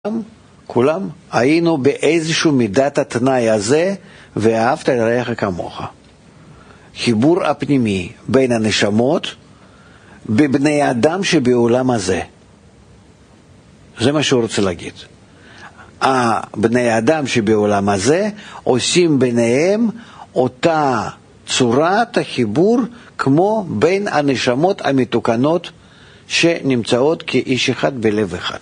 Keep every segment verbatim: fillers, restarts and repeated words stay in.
כולם היינו באיזשהו מידת התנאי הזה, ואהבת לרעך כמוך. חיבור הפנימי בין הנשמות בבני אדם שבעולם הזה. זה מה שהוא רוצה להגיד. הבני אדם שבעולם הזה עושים ביניהם אותה צורת החיבור כמו בין הנשמות המתוקנות שנמצאות כאיש אחד בלב אחד.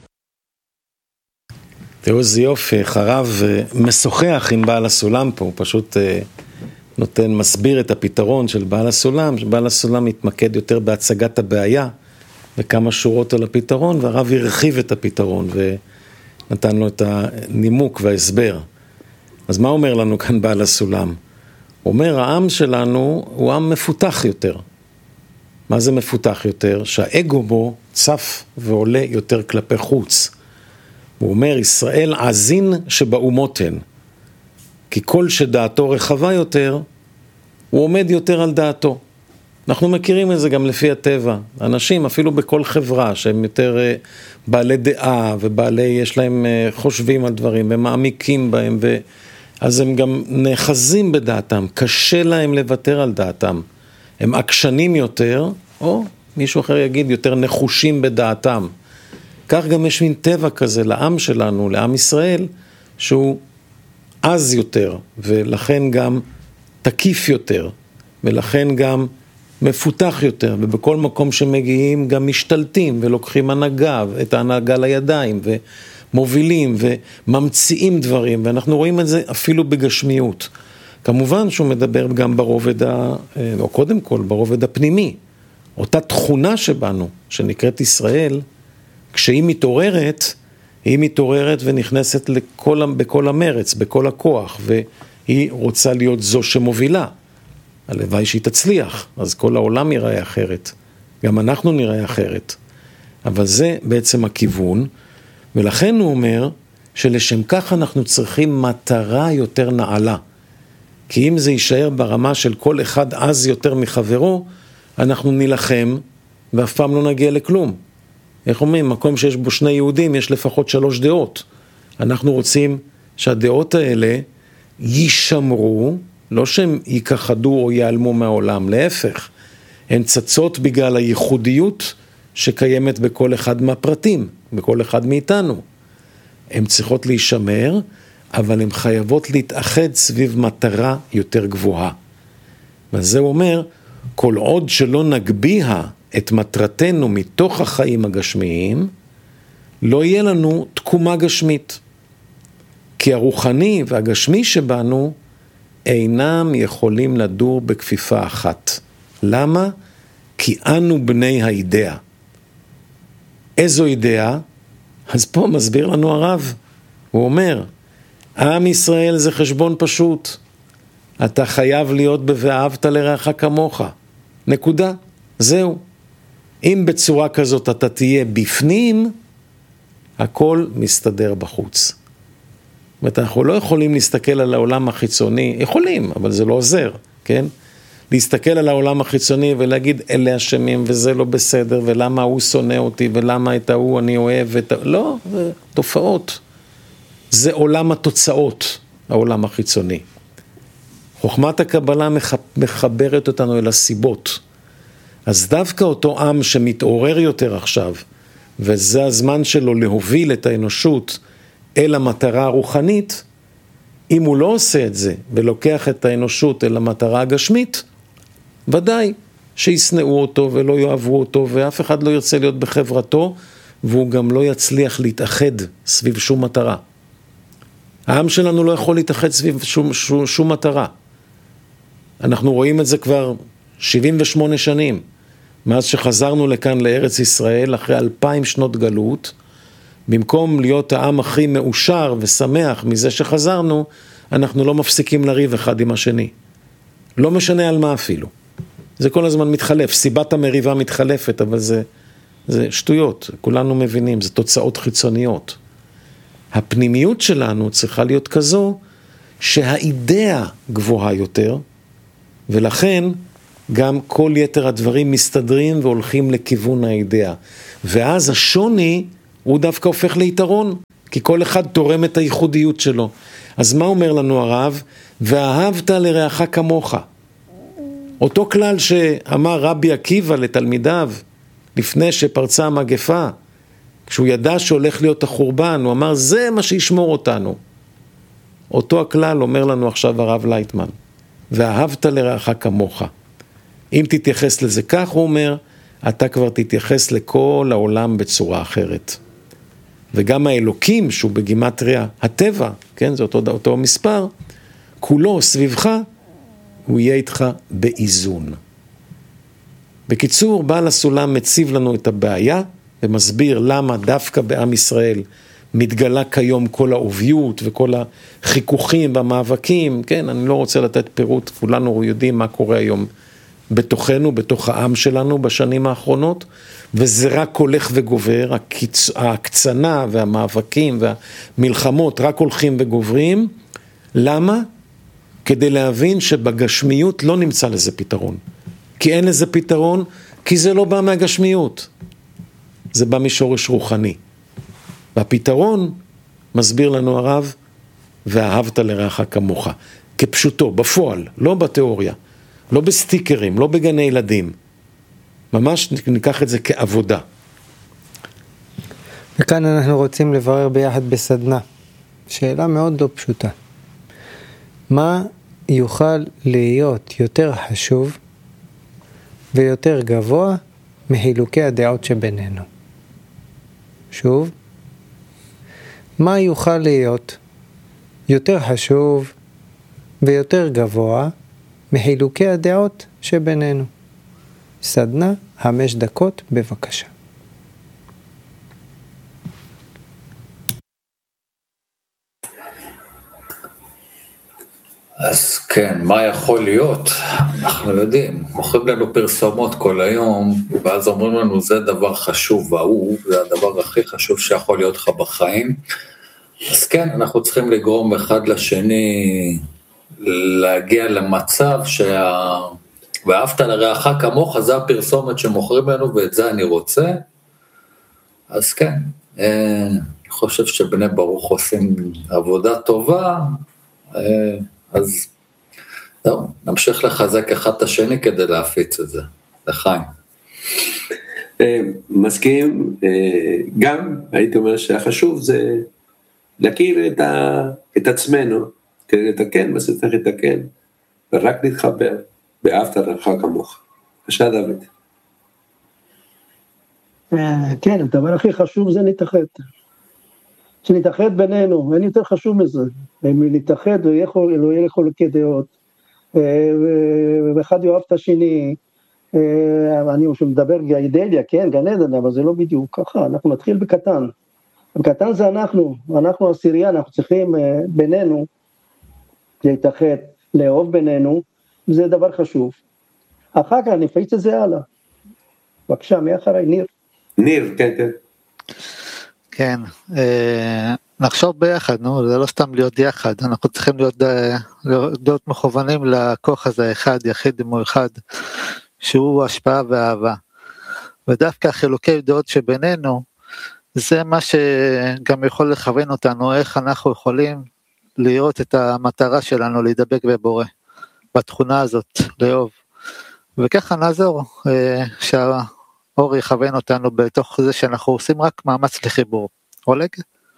תראו איזה יופי, חרב משוחח עם בעל הסולם פה, הוא פשוט נותן, מסביר את הפתרון של בעל הסולם, שבעל הסולם מתמקד יותר בהצגת הבעיה, וכמה שורות על הפתרון, והרב הרחיב את הפתרון, ונתן לו את הנימוק וההסבר. אז מה אומר לנו כאן בעל הסולם? הוא אומר, העם שלנו הוא עם מפותח יותר. מה זה מפותח יותר? שהאגו בו צף ועולה יותר כלפי חוץ. הוא אומר, ישראל עזין שבאומות הן. כי כל שדעתו רחבה יותר, הוא עומד יותר על דעתו. אנחנו מכירים את זה גם לפי הטבע. אנשים, אפילו בכל חברה, שהם יותר בעלי דעה, ובעלי, יש להם חושבים על דברים, ומעמיקים בהם, ו... אז הם גם נאחזים בדעתם, קשה להם לוותר על דעתם. הם עקשנים יותר, או מישהו אחר יגיד, יותר נחושים בדעתם. כך גם יש מין טבע כזה לעם שלנו, לעם ישראל, שהוא עז יותר, ולכן גם תקיף יותר, ולכן גם מפותח יותר, ובכל מקום שמגיעים גם משתלטים, ולוקחים הנהגה, את ההנהגה לידיים, ומובילים, וממציאים דברים, ואנחנו רואים את זה אפילו בגשמיות. כמובן שהוא מדבר גם ברובד, ה, או קודם כל, ברובד הפנימי. אותה תכונה שבנו, שנקראת ישראל, כשהיא מתעוררת, היא מתעוררת ונכנסת לכל, בכל המרץ, בכל הכוח, והיא רוצה להיות זו שמובילה. הלוואי שהיא תצליח, אז כל העולם ייראה אחרת. גם אנחנו נראה אחרת. אבל זה בעצם הכיוון, ולכן הוא אומר שלשם כך אנחנו צריכים מטרה יותר נעלה. כי אם זה יישאר ברמה של כל אחד אז יותר מחברו, אנחנו נילחם ואף פעם לא נגיע לכלום. איך אומרים? מקום שיש בו שני יהודים, יש לפחות שלוש דעות. אנחנו רוצים שהדעות האלה יישמרו, לא שהם ייכחדו או ייעלמו מהעולם, להפך. הן צצות בגלל הייחודיות שקיימת בכל אחד מהפרטים, בכל אחד מאיתנו. הן צריכות להישמר, אבל הן חייבות להתאחד סביב מטרה יותר גבוהה. וזה אומר, כל עוד שלא נגביה את מטרתנו מתוך החיים הגשמיים, לא יהיה לנו תקומה גשמית. כי הרוחני והגשמי שבנו אינם יכולים לדור בכפיפה אחת. למה? כי אנו בני האידאה. איזו אידאה? אז פה מסביר לנו הרב. הוא אומר, עם ישראל זה חשבון פשוט. אתה חייב להיות ב"ואהבת לרעך כמוך". נקודה. זהו. אם בצורה כזאת אתה תהיה בפנים, הכל מסתדר בחוץ. זאת אומרת, אנחנו לא יכולים להסתכל על העולם החיצוני, יכולים, אבל זה לא עוזר, כן? להסתכל על העולם החיצוני ולהגיד, אלה אשמים וזה לא בסדר, ולמה הוא שונא אותי, ולמה את ההוא אני אוהב, ואת... לא, זה תופעות. זה עולם התוצאות, העולם החיצוני. חוכמת הקבלה מחברת אותנו אל הסיבות. אז דווקא אותו עם שמתעורר יותר עכשיו, וזה הזמן שלו להוביל את האנושות אל המטרה הרוחנית, אם הוא לא עושה את זה ולוקח את האנושות אל המטרה הגשמית, ודאי שיסנאו אותו ולא יאהבו אותו, ואף אחד לא ירצה להיות בחברתו, והוא גם לא יצליח להתאחד סביב שום מטרה. העם שלנו לא יכול להתאחד סביב שום, שום, שום מטרה. אנחנו רואים את זה כבר שבעים ושמונה שנים, מאז שחזרנו לכאן לארץ ישראל, אחרי אלפיים שנות גלות, במקום להיות העם הכי מאושר ושמח מזה שחזרנו, אנחנו לא מפסיקים לריב אחד עם השני. לא משנה על מה אפילו. זה כל הזמן מתחלף, סיבת המריבה מתחלפת, אבל זה, זה שטויות, כולנו מבינים, זה תוצאות חיצוניות. הפנימיות שלנו צריכה להיות כזו, שהאידאה גבוהה יותר, ולכן גם כל יתר הדברים מסתדרים והולכים לכיוון האידאה. ואז השוני הוא דווקא הופך ליתרון. כי כל אחד תורם את הייחודיות שלו. אז מה אומר לנו הרב? ואהבת לרעך כמוך. אותו כלל שאמר רבי עקיבא לתלמידיו, לפני שפרצה המגפה, כשהוא ידע שהולך להיות החורבן, הוא אמר, זה מה שישמור אותנו. אותו הכלל אומר לנו עכשיו הרב לייטמן, ואהבת לרעך כמוך. אם תתייחס לזה כך, הוא אומר, אתה כבר תתייחס לכל העולם בצורה אחרת. וגם האלוקים, שהוא בגימטריה הטבע, כן, זה אותו, אותו מספר, כולו סביבך, הוא יהיה איתך באיזון. בקיצור, בעל הסולם מציב לנו את הבעיה, ומסביר למה דווקא בעם ישראל מתגלה כיום כל העוביות וכל החיכוכים והמאבקים, כן, אני לא רוצה לתת פירוט, כולנו יודעים מה קורה היום בתוכנו, בתוך העם שלנו בשנים האחרונות, וזה רק הולך וגובר, הקיצ... ההקצנה והמאבקים והמלחמות רק הולכים וגוברים. למה? כדי להבין שבגשמיות לא נמצא לזה פתרון. כי אין לזה פתרון, כי זה לא בא מהגשמיות. זה בא משורש רוחני. והפתרון, מסביר לנו הרב, ואהבת לרעך כמוך. כפשוטו, בפועל, לא בתיאוריה. לא בסטיקרים, לא בגני ילדים. ממש ניקח את זה כעבודה. וכאן אנחנו רוצים לברר ביחד בסדנה. שאלה מאוד לא פשוטה. מה יוכל להיות יותר חשוב ויותר גבוה מחילוקי הדעות שבינינו? שוב, מה יוכל להיות יותר חשוב ויותר גבוה מחילוקי הדעות שבינינו? סדנה, חמש דקות, בבקשה. אז כן, מה יכול להיות? אנחנו יודעים, מוכרים לנו פרסומות כל היום, ואז אומרים לנו, זה דבר חשוב, והוא, זה הדבר הכי חשוב שיכול להיות לך בחיים. אז כן, אנחנו צריכים לגרום אחד לשני, להגיע למצב שה... ואהבת לרעך כמוך, זה הפרסומת שמוכרים לנו, ואת זה אני רוצה. אז כן, אני חושב שבני ברוך עושים עבודה טובה, אז זהו, נמשיך לחזק אחד את השני כדי להפיץ את זה, לחיים. מסכים, גם הייתי אומר שהחשוב זה להכיר את, ה, את עצמנו, כדי לתקן מה שצריך לתקן, ורק להתחבר, ואהבת לרעך כמוך. בבקשה דוד. כן, הדבר הכי חשוב זה להתאחד. שנתאחד בינינו, אין יותר חשוב מזה. להתאחד לא יהיה חילוקי דעות, ואחד יאהב את השני. אני מדבר גאידליה, כן, גן עדן, אבל זה לא בדיוק ככה, אנחנו נתחיל בקטן. בקטן זה אנחנו, אנחנו עשירייה, אנחנו צריכים בינינו להתאחד, לאהוב בינינו, זה דבר חשוב. אחר כך נפיץ את זה הלאה. בבקשה, מי אחריי? ניר. ניר, כן, כן. כן, נחשוב ביחד, נו, זה לא סתם להיות יחד, אנחנו צריכים להיות, להיות מכוונים לכוח הזה אחד, יחיד כמו אחד, שהוא השפעה ואהבה. ודווקא חילוקי דעות שבינינו, זה מה שגם יכול לכוון אותנו, איך אנחנו יכולים לראות את המטרה שלנו, להידבק בבורא, בתכונה הזאת, לאהוב. וככה נעזור, שהאור יכוון אותנו בתוך זה שאנחנו עושים רק מאמץ לחיבור. אולג?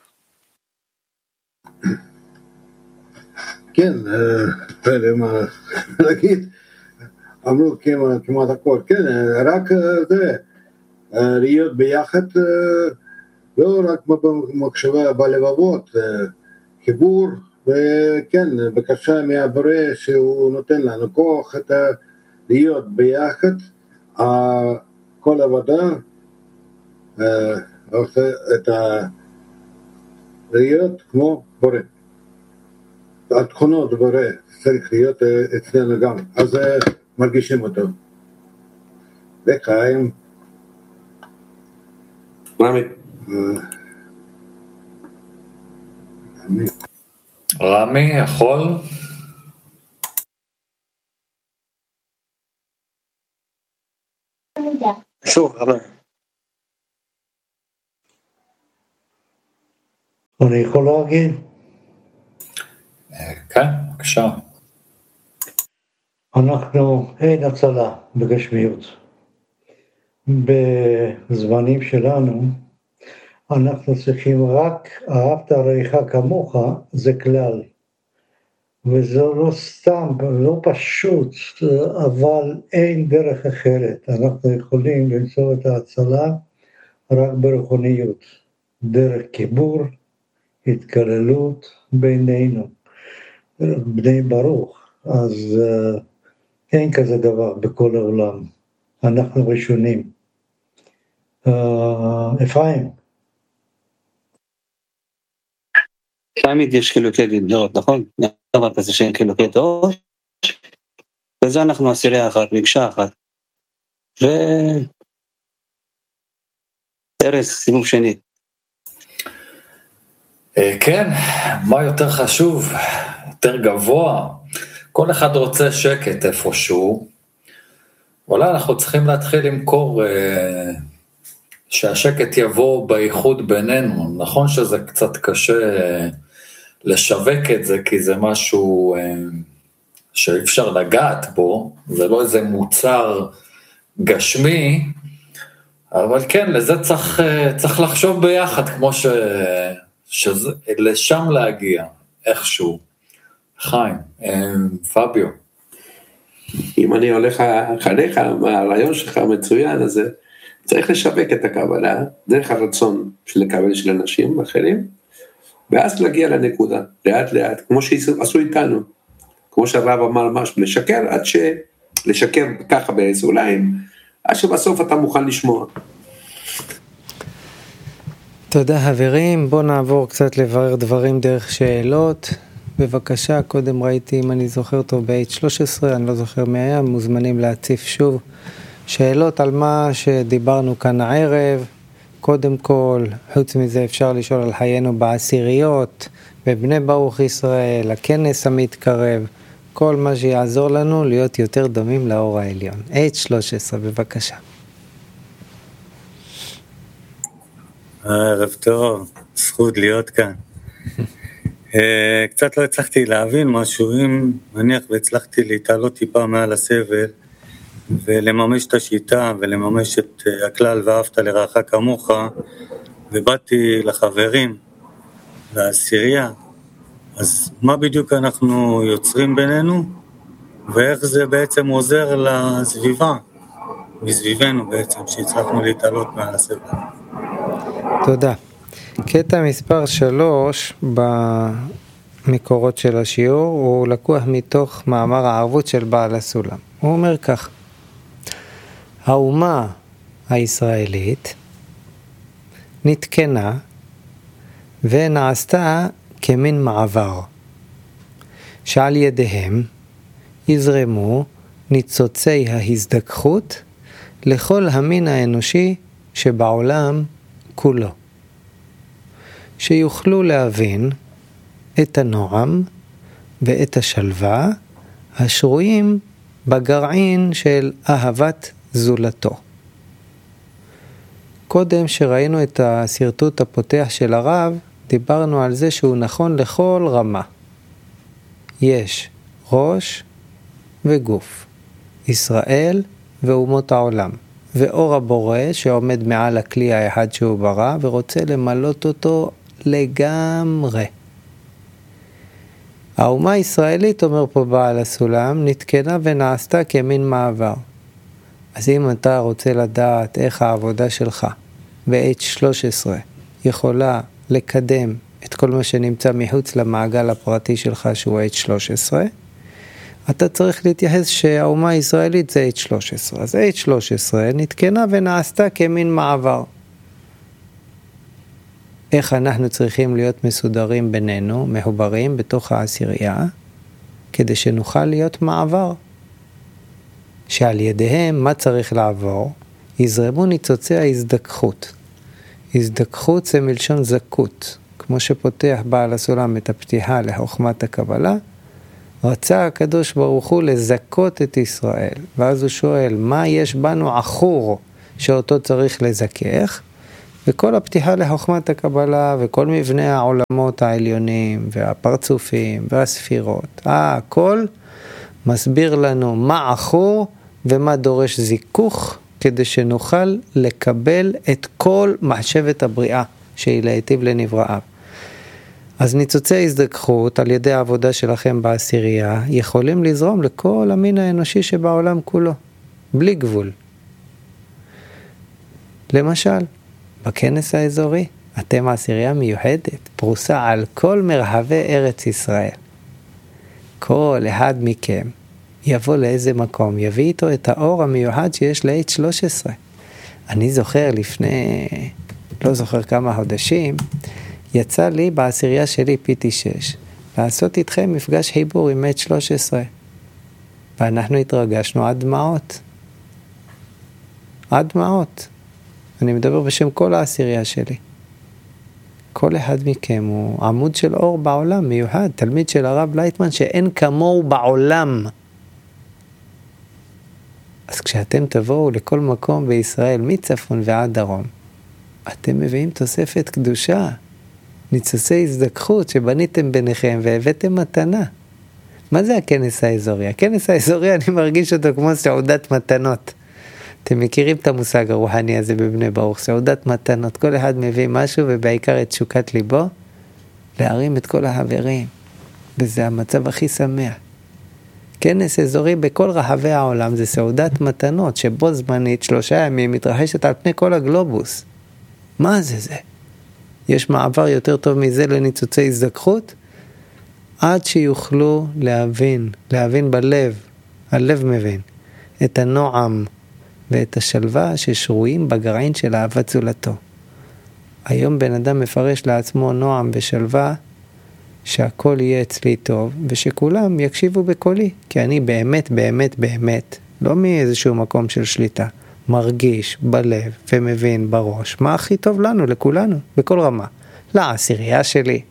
כן, מה להגיד, אמרו כמעט הכל, כן, רק זה, להיות ביחד, לא רק במחשבה בלבבות, חיבור, וכן, בקשה מהבורא שהוא נותן לנו כוח להיות ביחד, כל עבודה עושה את להיות כמו בורא. התכונות בורא צריך להיות אצלנו גם, אז מרגישים אותו. לחיים. רמי. רמי, יכול? שוב, רמי. אני יכול להגיד? כן, בבקשה. אנחנו, אין הצלה בגשמיות. בזמנים שלנו, אנחנו צריכים רק אהבת רעך כמוך, זה כלל. וזה לא סתם, לא פשוט, אבל אין דרך אחרת. אנחנו יכולים למצוא את ההצלה רק ברוחניות, דרך חיבור, התקללות בינינו, בני ברוך. אז uh, אין כזה דבר בכל העולם, אנחנו ראשונים. Uh, אפרים. תמיד יש חילוקי דעות, נכון? דבר כזה שאין חילוקי דעות, וזה אנחנו עשירי אחת, מקשה אחת. ו... ארז, סיבוב שני. כן, מה יותר חשוב, יותר גבוה, כל אחד רוצה שקט איפשהו, אולי אנחנו צריכים להתחיל למכור שהשקט יבוא בייחוד בינינו, נכון שזה קצת קשה לשווק את זה, כי זה משהו שאי אפשר לגעת בו, זה לא איזה מוצר גשמי, אבל כן, לזה צריך, צריך לחשוב ביחד, כמו ש... שלשם להגיע, איכשהו. חיים, פביו. אם אני הולך אחריך, הרעיון שלך מצוין, אז צריך לשווק את הקבלה, דרך הרצון של לקבל של אנשים אחרים, ואז להגיע לנקודה, לאט לאט, כמו שעשו איתנו, כמו שהרב אמר משהו, לשקר עד ש... לשקר ככה בעזוליים, עד שבסוף אתה מוכן לשמוע. תודה חברים, בואו נעבור קצת לברר דברים דרך שאלות. בבקשה, קודם ראיתי אם אני זוכר טוב ב-אייץ' שלוש עשרה, אני לא זוכר מי היה, מוזמנים להציף שוב שאלות על מה שדיברנו כאן הערב. קודם כל, חוץ מזה אפשר לשאול על חיינו בעשיריות, בבני ברוך ישראל, הכנס המתקרב, כל מה שיעזור לנו להיות יותר דומים לאור העליון. אייץ' שלוש עשרה, בבקשה. ערב טוב, זכות להיות כאן. קצת לא הצלחתי להבין משהו, אם מניח והצלחתי להתעלות טיפה מעל הסבל, ולממש את השיטה, ולממש את הכלל ואהבת לרעך כמוך, ובאתי לחברים, לעשירייה, אז מה בדיוק אנחנו יוצרים בינינו, ואיך זה בעצם עוזר לסביבה, מסביבנו בעצם, שהצלחנו להתעלות מעל הסבל. תודה. קטע מספר שלוש במקורות של השיעור הוא לקוח מתוך מאמר הערבות של בעל הסולם. הוא אומר כך: האומה הישראלית נתקנה ונעשתה כמין מעבר, שעל ידיהם יזרמו ניצוצי ההזדככות לכל המין האנושי שבעולם כולו, שיוכלו להבין את הנועם ואת השלווה השרויים בגרעין של אהבת זולתו. קודם שראינו את הסרטוט הפותח של הרב, דיברנו על זה שהוא נכון לכל רמה. יש ראש וגוף, ישראל ואומות העולם, ואור הבורא שעומד מעל הכלי האחד שהוא ברא ורוצה למלות אותו לגמרי. האומה הישראלית, אומר פה בעל הסולם, נתקנה ונעשתה כמין מעבר. אז אם אתה רוצה לדעת איך העבודה שלך ב-אייץ' שלוש עשרה יכולה לקדם את כל מה שנמצא מחוץ למעגל הפרטי שלך שהוא אייץ' שלוש עשרה, אתה צריך להתייחס שהאומה הישראלית זה אייץ' שלוש עשרה. אז אייץ' שלוש עשרה נתקנה ונעשתה כמין מעבר. איך אנחנו צריכים להיות מסודרים בינינו, מחוברים בתוך העשירייה, כדי שנוכל להיות מעבר. שעל ידיהם מה צריך לעבור? יזרמו ניצוצי ההזדככות. הזדככות זה מלשון זכות. כמו שפותח בעל הסולם את הפתיחה לחוכמת הקבלה, רצה הקדוש ברוך הוא לזכות את ישראל. ואז הוא שואל, מה יש בנו עכור שאותו צריך לזכך? וכל הפתיחה לחוכמת הקבלה, וכל מבנה העולמות העליונים, והפרצופים, והספירות, הכל מסביר לנו מה אחור, ומה דורש זיכוך, כדי שנוכל לקבל את כל מחשבת הבריאה, שהיא להיטיב לנבראיו. אז ניצוצי הזדככות על ידי העבודה שלכם בעשירייה, יכולים לזרום לכל המין האנושי שבעולם כולו, בלי גבול. למשל, בכנס האזורי, אתם העשירייה מיוחדת, פרוסה על כל מרחבי ארץ ישראל. כל אחד מכם יבוא לאיזה מקום, יביא איתו את האור המיוחד שיש ל-אייץ' שלוש עשרה. אני זוכר לפני, לא זוכר כמה חודשים, יצא לי בעשירייה שלי פי טי שש, לעשות איתכם מפגש חיבור עם אייץ' שלוש עשרה. ואנחנו התרגשנו עד דמעות. עד דמעות. אני מדבר בשם כל העשירייה שלי. כל אחד מכם הוא עמוד של אור בעולם, מיוחד, תלמיד של הרב לייטמן שאין כמוהו בעולם. אז כשאתם תבואו לכל מקום בישראל, מצפון ועד דרום, אתם מביאים תוספת קדושה, ניצוצי הזדככות שבניתם ביניכם והבאתם מתנה. מה זה הכנס האזורי? הכנס האזורי אני מרגיש אותו כמו סעודת מתנות. אתם מכירים את המושג הרוחני הזה בבני ברוך, סעודת מתנות, כל אחד מביא משהו ובעיקר את תשוקת ליבו, להרים את כל החברים, וזה המצב הכי שמח. כנס אזורי בכל רחבי העולם זה סעודת מתנות, שבו זמנית שלושה ימים מתרחשת על פני כל הגלובוס. מה זה זה? יש מעבר יותר טוב מזה לניצוצי הזדככות? עד שיוכלו להבין, להבין בלב, הלב מבין, את הנועם ואת השלווה ששרויים בגרעין של אהבת זולתו. היום בן אדם מפרש לעצמו נועם ושלווה, שהכל יהיה אצלי טוב, ושכולם יקשיבו בקולי, כי אני באמת, באמת, באמת, לא מאיזשהו מקום של שליטה, מרגיש בלב ומבין בראש, מה הכי טוב לנו, לכולנו, בכל רמה. לעשירייה שלי,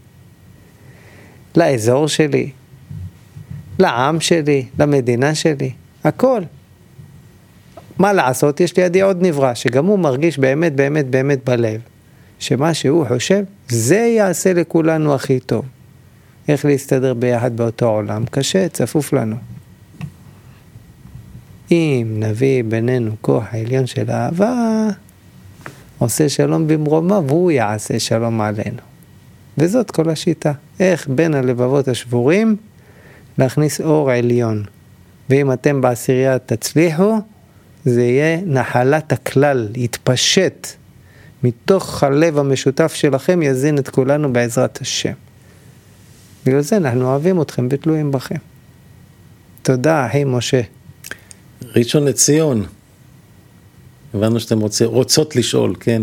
לאזור שלי, לעם שלי, למדינה שלי, הכל. מה לעשות? יש לידי עוד נברא, שגם הוא מרגיש באמת, באמת, באמת בלב, שמה שהוא חושב, זה יעשה לכולנו הכי טוב. איך להסתדר ביחד באותו עולם? קשה, צפוף לנו. אם נביא בינינו כוח העליון של האהבה, עושה שלום במרומה, והוא יעשה שלום עלינו. וזאת כל השיטה. איך בין הלבבות השבורים להכניס אור עליון. ואם אתם בעשירייה תצליחו, זה יהיה נחלת הכלל, יתפשט. מתוך הלב המשותף שלכם יזין את כולנו בעזרת השם. בגלל זה אנחנו אוהבים אתכם ותלויים בכם. תודה, היי משה. ראשון לציון. הבנו שאתם רוצ... רוצות לשאול, כן.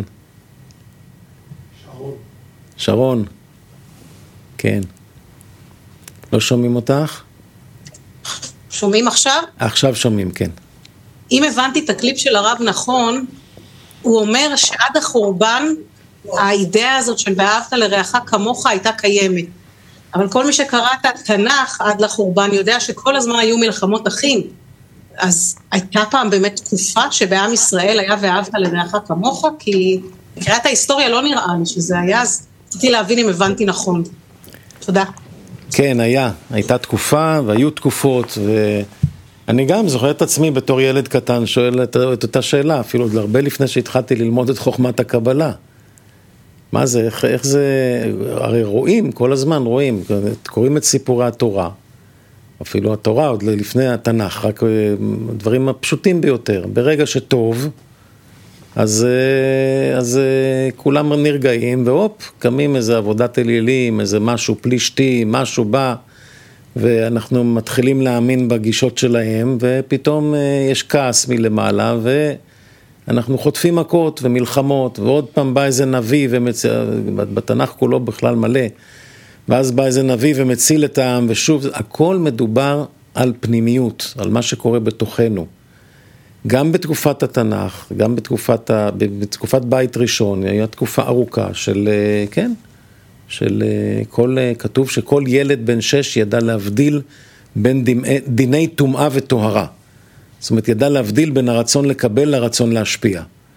שרון. שרון. כן. לא שומעים אותך? שומעים עכשיו? עכשיו שומעים, כן. אם הבנתי את הקליפ של הרב נכון, הוא אומר שעד החורבן, האידאה הזאת של ואהבת לרעך כמוך הייתה קיימת. אבל כל מי שקרא את התנ"ך עד לחורבן יודע שכל הזמן היו מלחמות אחים. אז הייתה פעם באמת תקופה שבעם ישראל היה ואהבת לרעך כמוך, כי בקריאת ההיסטוריה לא נראה לי שזה היה, אז רציתי להבין אם הבנתי נכון. תודה. כן, היה. הייתה תקופה והיו תקופות, ואני גם זוכר את עצמי בתור ילד קטן שואל את אותה שאלה, אפילו עוד הרבה לפני שהתחלתי ללמוד את חוכמת הקבלה. מה זה, איך, איך זה, הרי רואים, כל הזמן רואים, קוראים את סיפורי התורה, אפילו התורה עוד לפני התנ"ך, רק דברים הפשוטים ביותר. ברגע שטוב, אז, אז כולם נרגעים, והופ, קמים איזה עבודת אלילים, איזה משהו פלישתי, משהו בא, ואנחנו מתחילים להאמין בגישות שלהם, ופתאום יש כעס מלמעלה, ואנחנו חוטפים מכות ומלחמות, ועוד פעם בא איזה נביא, ומצ... בתנ"ך כולו בכלל מלא, ואז בא איזה נביא ומציל את העם, ושוב, הכל מדובר על פנימיות, על מה שקורה בתוכנו. גם בתקופת התנ"ך, גם בתקופת, ה... בתקופת בית ראשון, הייתה תקופה ארוכה של, כן, של כל, כתוב שכל ילד בן שש ידע להבדיל בין דיני, דיני טומאה וטהרה. זאת אומרת, ידע להבדיל בין הרצון לקבל לרצון להשפיע.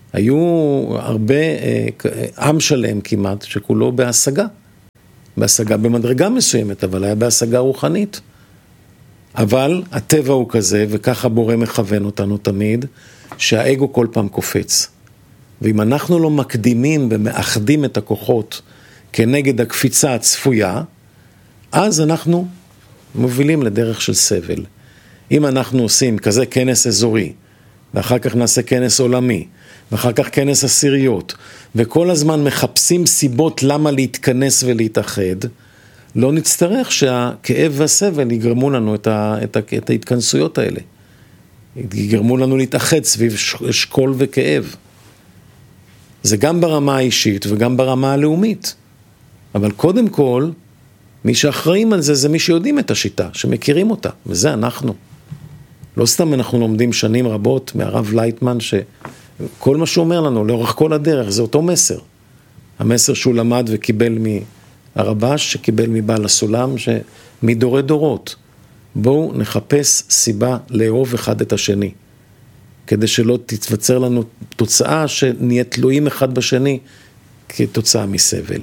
היו הרבה, עם שלם כמעט, שכולו בהשגה. בהשגה במדרגה מסוימת, אבל היה בהשגה רוחנית. אבל הטבע הוא כזה, וככה בורא מכוון אותנו תמיד, שהאגו כל פעם קופץ. ואם אנחנו לא מקדימים ומאחדים את הכוחות כנגד הקפיצה הצפויה, אז אנחנו מובילים לדרך של סבל. אם אנחנו עושים כזה כנס אזורי, ואחר כך נעשה כנס עולמי, ואחר כך כנס עשיריות, וכל הזמן מחפשים סיבות למה להתכנס ולהתאחד, לא נצטרך שהכאב והסבל יגרמו לנו את, ה, את, ה, את ההתכנסויות האלה. יגרמו לנו להתאחד סביב שכול וכאב. זה גם ברמה האישית וגם ברמה הלאומית. אבל קודם כל, מי שאחראים על זה זה מי שיודעים את השיטה, שמכירים אותה, וזה אנחנו. לא סתם אנחנו לומדים שנים רבות מהרב לייטמן, שכל מה שהוא אומר לנו לאורך כל הדרך זה אותו מסר. המסר שהוא למד וקיבל מהרבש, שקיבל מבעל הסולם, שמדורי דורות. בואו נחפש סיבה לאהוב אחד את השני, כדי שלא תתווצר לנו תוצאה שנהיה תלויים אחד בשני כתוצאה מסבל.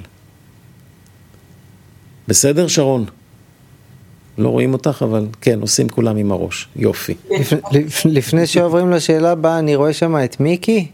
בסדר, שרון? לא רואים אותך, אבל כן, עושים כולם עם הראש. יופי. לפני שעוברים לשאלה הבאה, אני רואה שם את מיקי?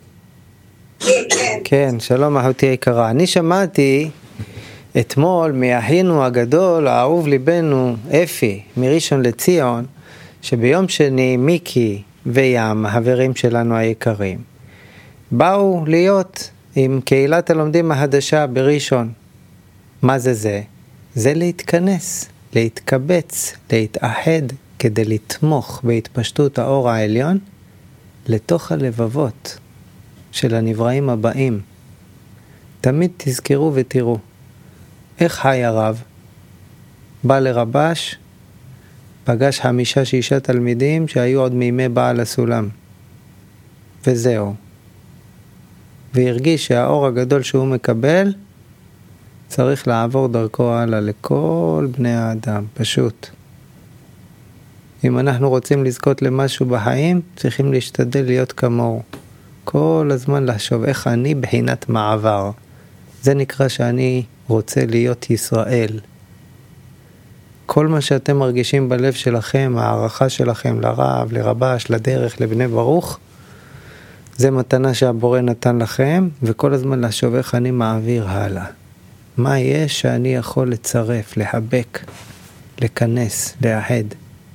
כן, שלום אחותי היקרה. אני שמעתי אתמול מאחינו הגדול, האהוב ליבנו, אפי, מראשון לציון, שביום שני מיקי וים, החברים שלנו היקרים, באו להיות עם קהילת הלומדים החדשה בראשון. מה זה זה? זה להתכנס, להתקבץ, להתאחד, כדי לתמוך בהתפשטות האור העליון לתוך הלבבות של הנבראים הבאים. תמיד תזכרו ותראו איך חי הרב. בא לרבש, פגש חמישה שישה תלמידים שהיו עוד מימי בעל הסולם, וזהו. והרגיש שהאור הגדול שהוא מקבל צריך לעבור דרכו הלאה לכל בני האדם, פשוט. אם אנחנו רוצים לזכות למשהו בחיים, צריכים להשתדל להיות כמוהו. כל הזמן לחשוב איך אני בחינת מעבר. זה נקרא שאני רוצה להיות ישראל. כל מה שאתם מרגישים בלב שלכם, הערכה שלכם לרב, לרבש, לדרך, לבני ברוך, זה מתנה שהבורא נתן לכם, וכל הזמן לחשוב איך אני מעביר הלאה. מה יש שאני יכול לצרף, לחבק, לכנס, לאחד.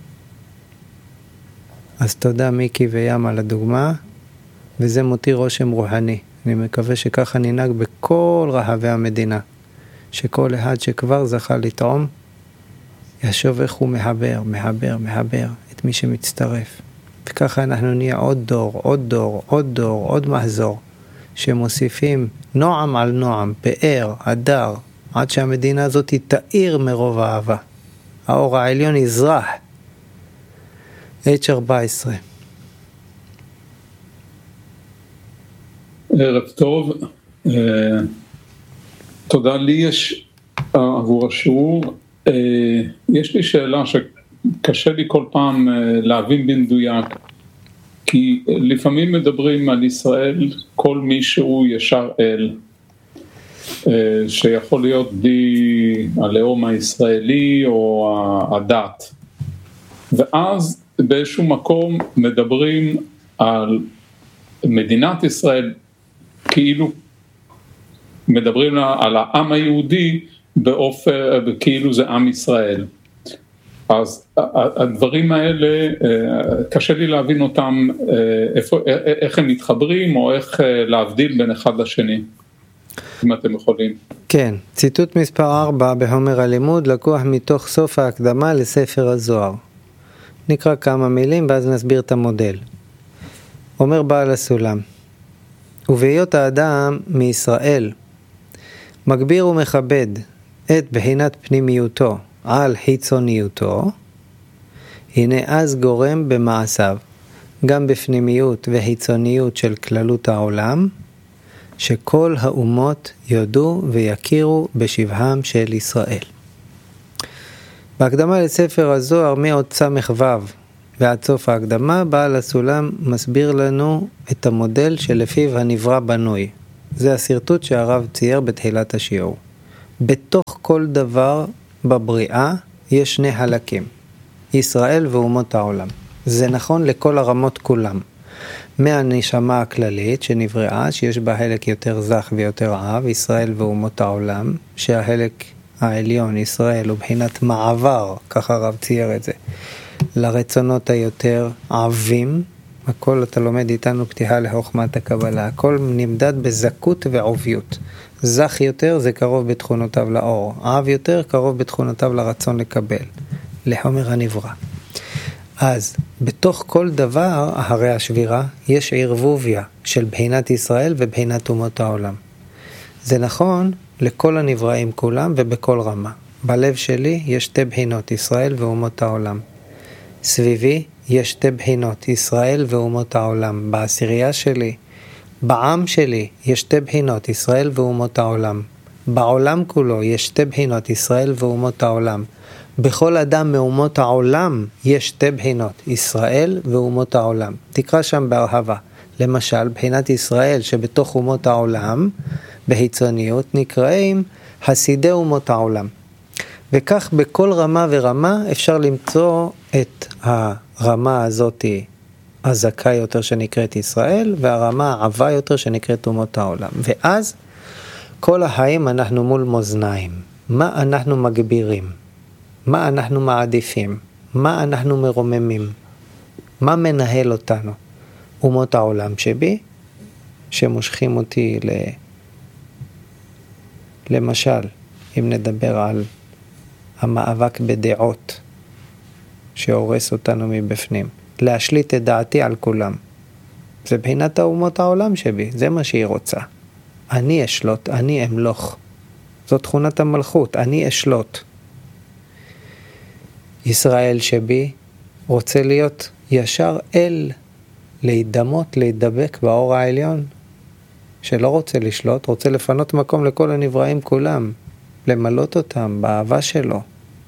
אז תודה מיקי וים על הדוגמה, וזה מותיר רושם רוחני. אני מקווה שככה ננהג בכל רחבי המדינה, שכל אחד שכבר זכה לטעום, ישוב איך הוא מחבר, מחבר, מחבר את מי שמצטרף. וככה אנחנו נהיה עוד דור, עוד דור, עוד דור, עוד מחזור, שמוסיפים נועם על נועם, פאר, הדר, עד שהמדינה הזאת תאיר מרוב האהבה. האור העליון יזרח. אייץ' ארבע עשרה. ערב טוב. תודה לי יש עבור השיעור. יש לי שאלה שקשה לי כל פעם להבין במדויק, כי לפעמים מדברים על ישראל כל מי שהוא ישר אל, שיכול להיות די הלאום הישראלי או הדת, ואז באיזשהו מקום מדברים על מדינת ישראל, כאילו מדברים על העם היהודי באופן, כאילו זה עם ישראל. אז הדברים האלה, קשה לי להבין אותם, איפה, איך הם מתחברים, או איך להבדיל בין אחד לשני, אם אתם יכולים. כן, ציטוט מספר ארבע בחומר הלימוד, לקוח מתוך סוף ההקדמה לספר הזוהר. נקרא כמה מילים, ואז נסביר את המודל. אומר בעל הסולם, ובהיות האדם מישראל, מגביר ומכבד את בחינת פנימיותו על חיצוניותו, הנה אז גורם במעשיו, גם בפנימיות וחיצוניות של כללות העולם, שכל האומות יודו ויכירו בשבהם של ישראל. בהקדמה לספר הזוהר מעוד סמך וו ועד סוף ההקדמה, בעל הסולם מסביר לנו את המודל שלפיו הנברא בנוי. זה הסרטוט שהרב צייר בתחילת השיעור. בתוך כל דבר בבריאה יש שני חלקים, ישראל ואומות העולם. זה נכון לכל הרמות כולם. מהנשמה הכללית שנבראה, שיש בה חלק יותר זך ויותר עב, ישראל ואומות העולם, שהחלק העליון, ישראל, הוא בחינת מעבר, ככה הרב צייר את זה, לרצונות היותר עבים. הכל אתה לומד איתנו פתיחה לחוכמת הקבלה, הכל נמדד בזכות ועוביות. זך יותר זה קרוב בתכונותיו לאור, עב יותר קרוב בתכונותיו לרצון לקבל, לחומר הנברא. אז בתוך כל דבר, אחרי השבירה, יש ערבוביה של בחינת ישראל ובחינת אומות העולם. זה נכון לכל הנבראים כולם ובכל רמה. בלב שלי יש שתי בחינות, ישראל ואומות העולם. סביבי יש שתי בחינות, ישראל ואומות העולם. בעשירייה שלי, בעם שלי, יש שתי בחינות, ישראל ואומות העולם. בעולם כולו יש שתי בחינות, ישראל ואומות העולם. בכל אדם מאומות העולם יש שתי בחינות, ישראל ואומות העולם. תקרא שם בהרחבה. למשל, בחינת ישראל שבתוך אומות העולם, בהיצוניות, נקראים חסידי אומות העולם. וכך בכל רמה ורמה אפשר למצוא את הרמה הזאת הזכה יותר שנקראת ישראל, והרמה העבה יותר שנקראת אומות העולם. ואז כל החיים אנחנו מול מאזניים. מה אנחנו מגבירים? מה אנחנו מעדיפים? מה אנחנו מרוממים? מה מנהל אותנו? אומות העולם שבי, שמושכים אותי ל... למשל, אם נדבר על המאבק בדעות, שהורס אותנו מבפנים, להשליט את דעתי על כולם. זה בחינת האומות העולם שבי, זה מה שהיא רוצה. אני אשלוט, אני אמלוך. זו תכונת המלכות, אני אשלוט. ישראל שבי רוצה להיות ישר אל, להידמות, להידבק באור העליון, שלא רוצה לשלוט, רוצה לפנות מקום לכל הנבראים כולם, למלות אותם באהבה שלו.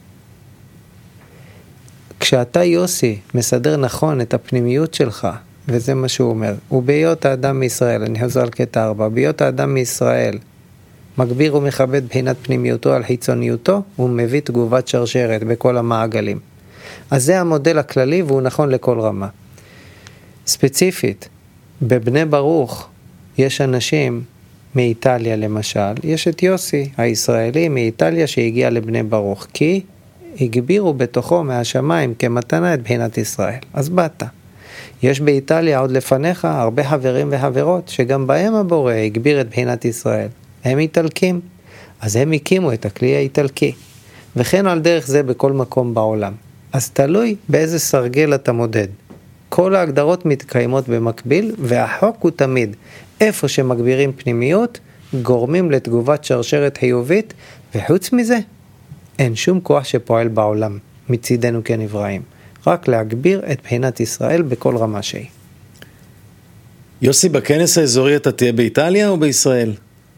כשאתה יוסי מסדר נכון את הפנימיות שלך, וזה מה שהוא אומר, ובהיות האדם מישראל, אני חוזר על קטע ארבע, בהיות האדם מישראל, מגביר ומכבד בחינת פנימיותו על חיצוניותו, הוא מביא תגובת שרשרת בכל המעגלים. אז זה המודל הכללי והוא נכון לכל רמה. ספציפית, בבני ברוך יש אנשים מאיטליה למשל, יש את יוסי הישראלי מאיטליה שהגיע לבני ברוך, כי הגבירו בתוכו מהשמיים כמתנה את בחינת ישראל. אז באת. יש באיטליה עוד לפניך הרבה חברים וחברות שגם בהם הבורא הגביר את בחינת ישראל. הם איטלקים, אז הם הקימו את הכלי האיטלקי. וכן על דרך זה בכל מקום בעולם. אז תלוי באיזה סרגל אתה מודד. כל ההגדרות מתקיימות במקביל, והחוק הוא תמיד, איפה שמגבירים פנימיות, גורמים לתגובת שרשרת חיובית, וחוץ מזה, אין שום כוח שפועל בעולם, מצידנו כנבראים. רק להגביר את בחינת ישראל בכל רמה שהיא. יוסי, בכנס האזורי אתה תהיה באיטליה או בישראל?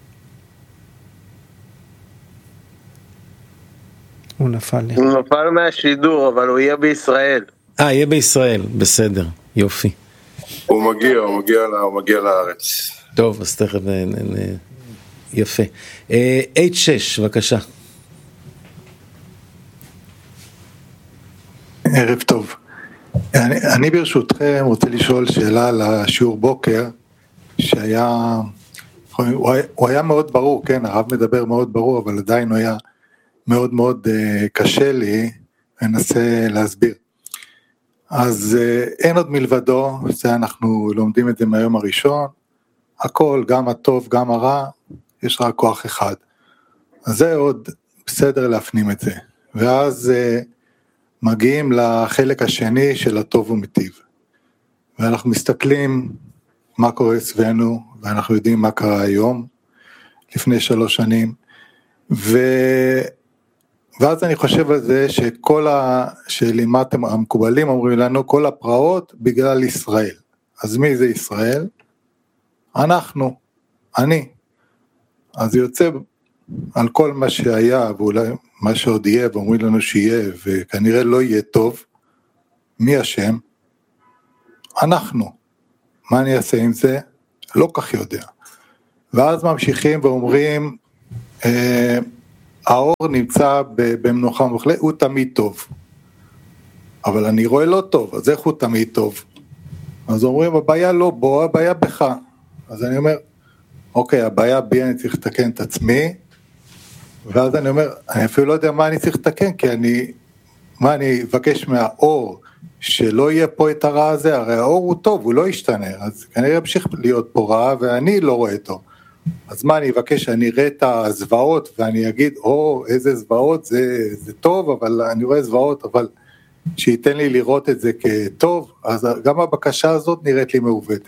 הוא נפל לי. הוא נפל מהשידור, אבל הוא יהיה בישראל. אה, יהיה בישראל, בסדר, יופי. הוא מגיע, הוא מגיע, הוא מגיע לארץ. טוב, אז תכף, יפה. אייץ' שש, בבקשה. ערב טוב. אני, אני ברשותכם רוצה לשאול שאלה על השיעור בוקר, שהיה, הוא היה, הוא היה מאוד ברור, כן, הרב מדבר מאוד ברור, אבל עדיין הוא היה מאוד מאוד uh, קשה לי, אנסה להסביר. אז uh, אין עוד מלבדו, זה אנחנו לומדים את זה מהיום הראשון, הכל, גם הטוב, גם הרע, יש רק כוח אחד. אז זה עוד בסדר להפנים את זה. ואז uh, מגיעים לחלק השני של הטוב ומטיב. ואנחנו מסתכלים מה קורה סביבנו, ואנחנו יודעים מה קרה היום, לפני שלוש שנים, ו... ואז אני חושב על זה שכל ה... שלימת המקובלים אומרים לנו, כל הפרעות בגלל ישראל. אז מי זה ישראל? אנחנו, אני. אז יוצא על כל מה שהיה, ואולי מה שעוד יהיה, ואומרים לנו שיהיה, וכנראה לא יהיה טוב, מי אשם? אנחנו. מה אני אעשה עם זה? לא כך יודע. ואז ממשיכים ואומרים, אה, האור נמצא במנוחה מוחלטת, הוא תמיד טוב. אבל אני רואה לא טוב, אז איך הוא תמיד טוב? אז אומרים, הבעיה לא בו, הבעיה בך. אז אני אומר, אוקיי, הבעיה בי, אני צריך לתקן את עצמי, ואז אני אומר, אני אפילו לא יודע מה אני צריך לתקן, כי אני, מה אני אבקש מהאור, שלא יהיה פה את הרע הזה, הרי האור הוא טוב, הוא לא ישתנה, אז כנראה ימשיך להיות פה רע, ואני לא רואה אותו. אז מה אני אבקש, אני אראה את הזוועות, ואני אגיד, או, איזה זוועות, זה, זה טוב, אבל אני רואה זוועות, אבל שייתן לי לראות את זה כטוב, אז גם הבקשה הזאת נראית לי מעוותת.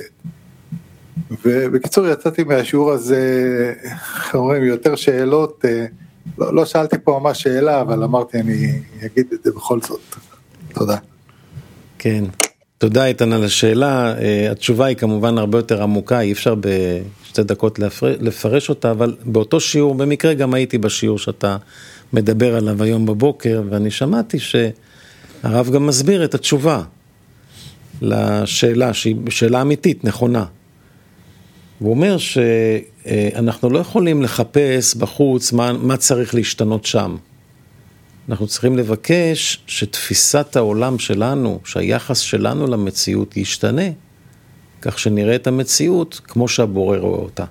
ובקיצור יצאתי מהשיעור הזה, אומרים, יותר שאלות, לא, לא שאלתי פה ממש שאלה, אבל אמרתי אני אגיד את זה בכל זאת. תודה. כן, תודה איתן על השאלה, התשובה היא כמובן הרבה יותר עמוקה, אי אפשר בשתי דקות לפרש אותה, אבל באותו שיעור, במקרה גם הייתי בשיעור שאתה מדבר עליו היום בבוקר, ואני שמעתי שהרב גם מסביר את התשובה לשאלה, שהיא שאלה אמיתית, נכונה. הוא אומר שאנחנו לא יכולים לחפש בחוץ מה, מה צריך להשתנות שם. אנחנו צריכים לבקש שתפיסת העולם שלנו, שהיחס שלנו למציאות ישתנה, כך שנראה את המציאות כמו שהבורא רואה אותה.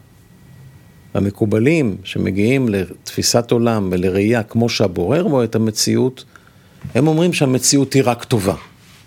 המקובלים שמגיעים לתפיסת עולם ולראייה כמו שהבורא רואה את המציאות, הם אומרים שהמציאות היא רק טובה.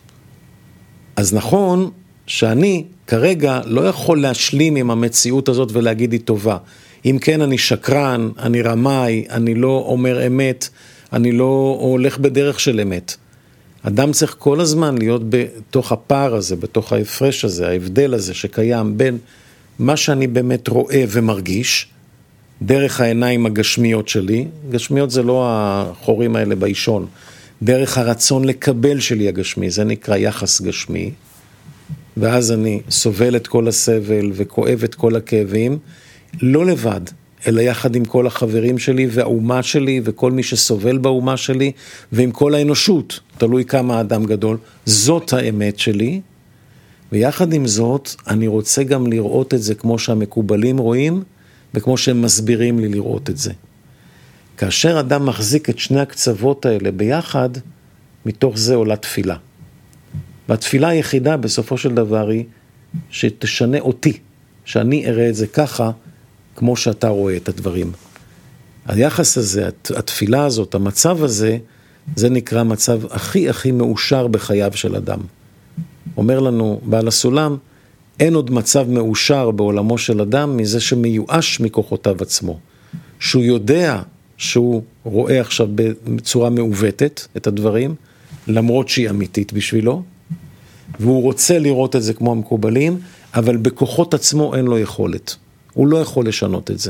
אז נכון שאני כרגע לא יכול להשלים עם המציאות הזאת ולהגיד היא טובה. אם כן אני שקרן, אני רמאי, אני לא אומר אמת, אני לא הולך בדרך של אמת. אדם צריך כל הזמן להיות בתוך הפער הזה, בתוך ההפרש הזה, ההבדל הזה שקיים בין מה שאני באמת רואה ומרגיש, דרך העיניים הגשמיות שלי, גשמיות זה לא החורים האלה באישון, דרך הרצון לקבל שלי הגשמי, זה נקרא יחס גשמי, ואז אני סובל את כל הסבל וכואב את כל הכאבים, לא לבד, אלא יחד עם כל החברים שלי והאומה שלי וכל מי שסובל באומה שלי ועם כל האנושות, תלוי כמה אדם גדול, זאת האמת שלי, ויחד עם זאת אני רוצה גם לראות את זה כמו שהמקובלים רואים וכמו שהם מסבירים לי לראות את זה. כאשר אדם מחזיק את שני הקצוות האלה ביחד, מתוך זה עולה תפילה. והתפילה היחידה בסופו של דבר היא שתשנה אותי, שאני אראה את זה ככה, כמו שאתה רואה את הדברים. היחס הזה, התפילה הזאת, המצב הזה, זה נקרא מצב הכי הכי מאושר בחייו של אדם. אומר לנו בעל הסולם, אין עוד מצב מאושר בעולמו של אדם מזה שמיואש מכוחותיו עצמו. שהוא יודע שהוא רואה עכשיו בצורה מעוותת את הדברים, למרות שהיא אמיתית בשבילו, והוא רוצה לראות את זה כמו המקובלים, אבל בכוחות עצמו אין לו יכולת. הוא לא יכול לשנות את זה.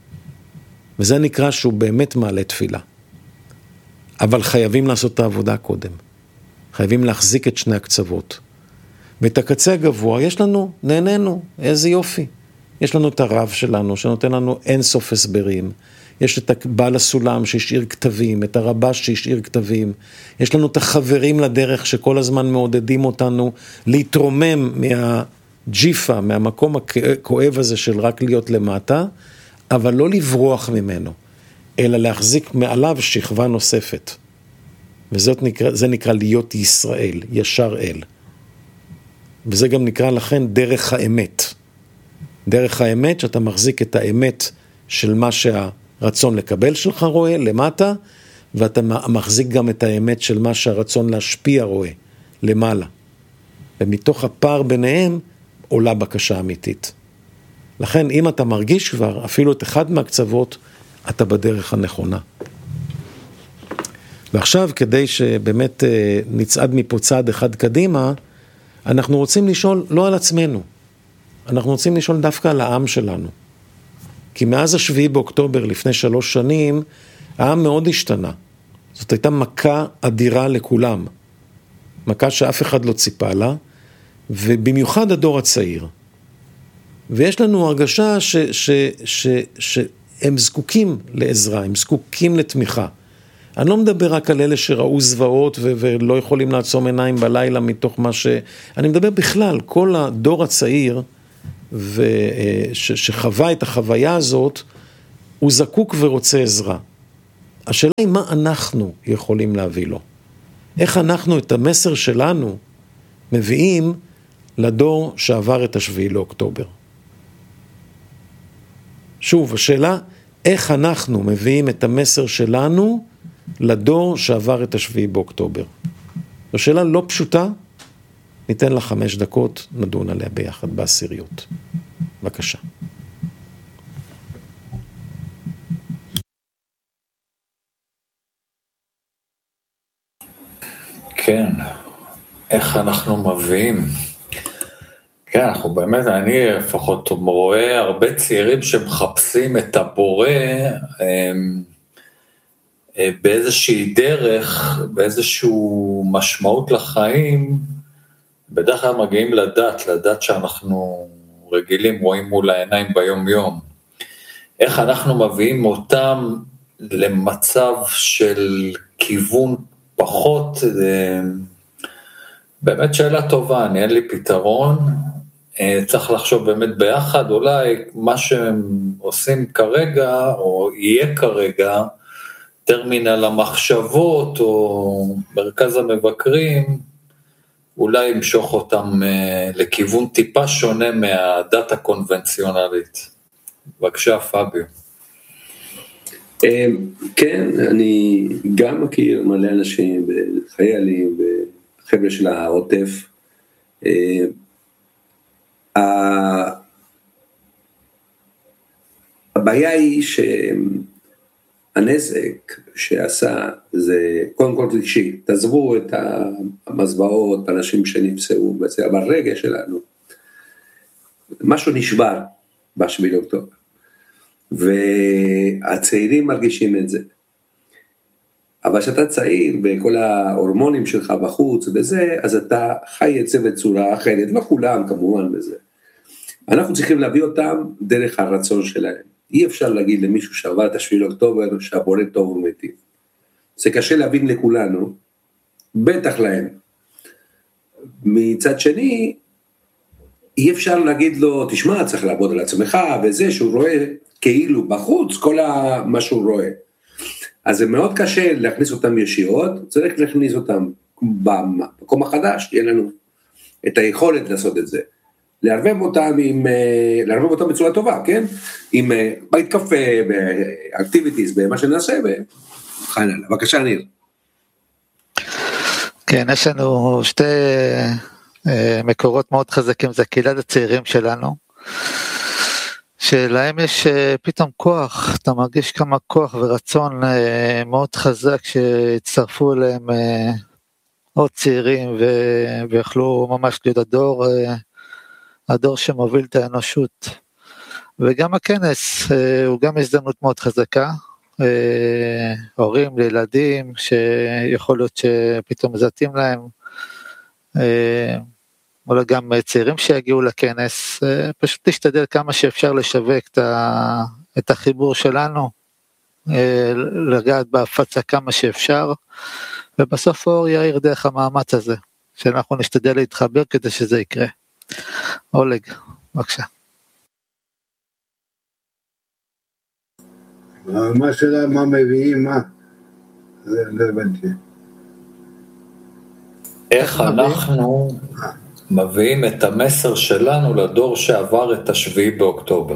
וזה נקרא שהוא באמת מעלה תפילה. אבל חייבים לעשות את העבודה קודם. חייבים להחזיק את שני הקצוות. ואת הקצה הגבוה יש לנו, נהנינו, איזה יופי. יש לנו את הרב שלנו, שנותן לנו אין סוף הסברים. יש את בעל הסולם שהשאיר כתבים, את הרבש שהשאיר כתבים. יש לנו את החברים לדרך שכל הזמן מעודדים אותנו להתרומם מהג'יפה, מהמקום הכואב הזה של רק להיות למטה, אבל לא לברוח ממנו, אלא להחזיק מעליו שכבה נוספת. וזה נקרא, זה נקרא להיות ישראל, ישר אל. וזה גם נקרא לכן דרך האמת. דרך האמת שאתה מחזיק את האמת של מה שהרצון לקבל שלך רואה למטה, ואתה מחזיק גם את האמת של מה שהרצון להשפיע רואה למעלה. ומתוך הפער ביניהם עולה בקשה אמיתית. לכן אם אתה מרגיש כבר אפילו את אחד מהקצוות, אתה בדרך הנכונה. ועכשיו כדי שבאמת נצעד מפה צעד אחד קדימה, אנחנו רוצים לשאול לא על עצמנו, אנחנו רוצים לשאול דווקא על העם שלנו. כי מאז השביעי באוקטובר לפני שלוש שנים, העם מאוד השתנה. זאת הייתה מכה אדירה לכולם. מכה שאף אחד לא ציפה לה, ובמיוחד הדור הצעיר. ויש לנו הרגשה ש, ש, ש, ש, שהם זקוקים לעזרה, הם זקוקים לתמיכה. אני לא מדבר רק על אלה שראו זוועות ו- ולא יכולים לעצום עיניים בלילה מתוך מה ש... אני מדבר בכלל, כל הדור הצעיר ו- ש- שחווה את החוויה הזאת, הוא זקוק ורוצה עזרה. השאלה היא מה אנחנו יכולים להביא לו. איך אנחנו את המסר שלנו מביאים לדור שעבר את השביעי לאוקטובר. שוב, השאלה, איך אנחנו מביאים את המסר שלנו לדור שעבר את השביעי באוקטובר. זו שאלה לא פשוטה, ניתן לה חמש דקות, נדון עליה ביחד בעשיריות. בבקשה. כן, איך אנחנו מביאים? כן, אנחנו באמת, אני לפחות רואה הרבה צעירים שמחפשים את הבורא באיזושהי דרך, באיזשהו משמעות לחיים, בדרך כלל מגיעים לדת, לדת שאנחנו רגילים, רואים מול העיניים ביום יום. איך אנחנו מביאים אותם למצב של כיוון פחות, באמת שאלה טובה, אני אין לי פתרון, צריך לחשוב באמת ביחד, אולי מה שהם עושים כרגע, או יהיה כרגע, טרמינל המחשבות, או מרכז המבקרים, אולי ימשוך אותם לכיוון טיפה שונה מהדת הקונבנציונלית. בבקשה, פאביו. כן, אני גם מכיר מלא אנשים, חיילים וחבר'ה של העוטף. הבעיה היא שהנזק שעשה זה קודם כל רגשי, תעזבו את המזוועות, אנשים שנפסעו, ברגע שלנו, משהו נשבר בשביעי לאוקטובר. והצעירים מרגישים את זה. אבל כשאתה צעיר וכל ההורמונים שלך בחוץ וזה, אז אתה חי את זה בצורה אחרת, לא כולם כמובן בזה. אנחנו צריכים להביא אותם דרך הרצון שלהם. אי אפשר להגיד למישהו שעבר את השביעי לאוקטובר שהבורא טוב ומיטיב. זה קשה להבין לכולנו, בטח להם. מצד שני, אי אפשר להגיד לו, תשמע, צריך לעבוד על עצמך וזה שהוא רואה כאילו בחוץ כל מה שהוא רואה. אז זה מאוד קשה להכניס אותם ישירות, צריך להכניס אותם במקום החדש, יהיה לנו את היכולת לעשות את זה. לערבב אותם עם, לערבב אותם בצורה טובה, כן? עם בית קפה, באקטיביטיז, במה שנעשה, וכן הלאה. בבקשה, ניר. כן, יש לנו שתי מקורות מאוד חזקים, זה קהילת הצעירים שלנו, שלהם יש פתאום כוח, אתה מרגיש כמה כוח ורצון מאוד חזק שהצטרפו אליהם עוד צעירים ויכלו ממש להיות הדור, הדור שמוביל את האנושות. וגם הכנס הוא גם הזדמנות מאוד חזקה, הורים לילדים שיכול להיות שפתאום מזתים להם, אולי גם צעירים שיגיעו לכנס, פשוט תשתדל כמה שאפשר לשווק את החיבור שלנו, לגעת בהפצה כמה שאפשר, ובסוף אור יאיר דרך המאמץ הזה, שאנחנו נשתדל להתחבר כדי שזה יקרה. אולג, בבקשה. מה שאלה, מה מביאים, מה? זה לא הבנתי. איך אנחנו מביאים את המסר שלנו לדור שעבר את השביעי באוקטובר?